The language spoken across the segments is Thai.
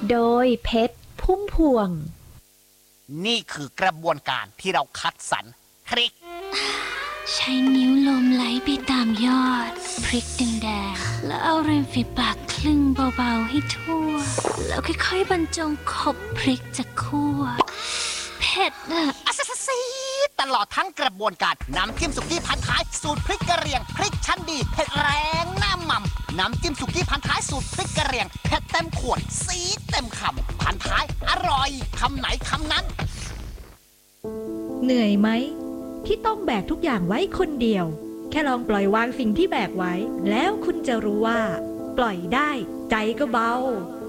โดยเพชรพุ่มพวงนี่คือกระบวนการที่เราคัดสรรพริกใช้นิ้วลมไหลไปตามยอดพริกแดงๆแล้วเอาริมฝีปากคลึงเบาๆให้ทั่วแล้วค่อยๆบรรจงขบพริกจากคั่วเผ็ดอะซีตลอดทั้งกระบวนการน้ำจิ้มสุกี้พันท้ายสูตรพริกกระเหรี่ยงพริกชั้นดีเผ็ดแรงหน้าหม่ำน้ำจิ้มสุกี้พันท้ายสูตรพริกกระเหรี่ยงเผ็ดเต็มขวดซีดเต็มคำพันท้ายอร่อยคำไหนคำนั้นเหนื่อยไหมที่ต้องแบกทุกอย่างไว้คนเดียวแค่ลองปล่อยวางสิ่งที่แบกไว้แล้วคุณจะรู้ว่าปล่อยได้ใจก็เบา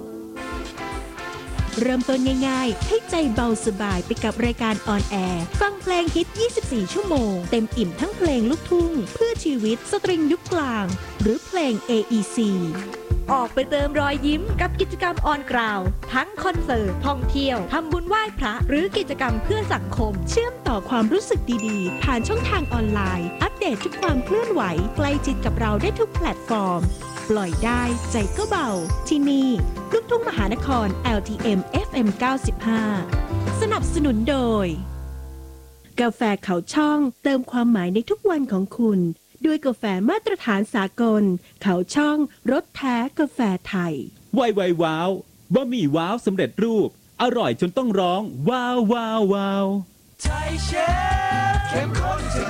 เริ่มต้นง่ายๆให้ใจเบาสบายไปกับรายการออนแอร์ฟังเพลงฮิต 24 ชั่วโมงเต็มอิ่มทั้งเพลงลูกทุ่งเพื่อชีวิตสตริงยุคกลางหรือเพลง AEC ออกไปเติมรอยยิ้มกับกิจกรรมออนกราวทั้งคอนเสิร์ตท่องเที่ยวทำบุญไหว้พระหรือกิจกรรมเพื่อสังคมเชื่อมต่อความรู้สึกดีๆผ่านช่องทางออนไลน์อัปเดตทุกความเคลื่อนไหวใกล้ชิดกับเราได้ทุกแพลตฟอร์มปล่อยได้ใจก็เบาที่นี่ลูกทุ่งมหานคร LTM FM 95 สนับสนุนโดยกาแฟเขาช่องเติมความหมายในทุกวันของคุณด้วยกาแฟมาตรฐานสากลเขาช่องรสแท้กาแฟไทยไวว้าวบะหมี่ว้าวสำเร็จรูปอร่อยจนต้องร้องว้าวว้าวว้าวไทยเชฟเข้มข้น